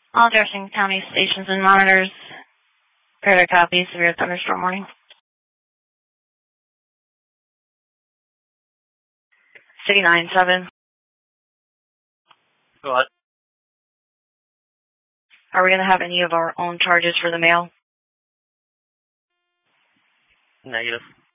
All Jefferson County stations and monitors. Prepare copies. Severe thunderstorm warning. 697. What? Are we going to have any of our own charges for the mail? Negative.